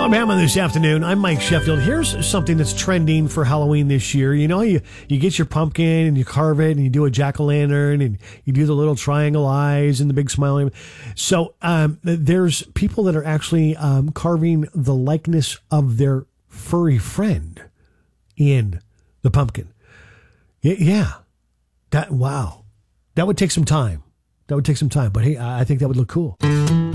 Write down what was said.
Alabama this afternoon. I'm Mike Sheffield. Here's something that's trending for Halloween this year. You know, you get your pumpkin and you carve it and you do a jack-o'-lantern and you do the little triangle eyes and the big smile. So there's people that are actually carving the likeness of their furry friend in the pumpkin. Yeah. Wow. That would take some time. But hey, I think that would look cool.